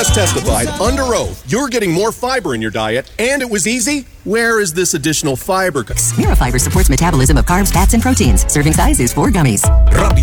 just testified under oath you're getting more fiber in your diet, and it was easy? Where is this additional fiber? Mirafiber supports metabolism of carbs, fats, and proteins. Serving size is 4 gummies.